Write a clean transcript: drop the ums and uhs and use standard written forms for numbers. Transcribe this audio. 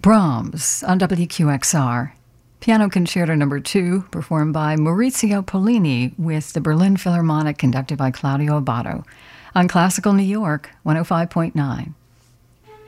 Brahms on WQXR. Piano Concerto No. 2, performed by Maurizio Pollini with the Berlin Philharmonic, conducted by Claudio Abbado. On Classical New York, 105.9.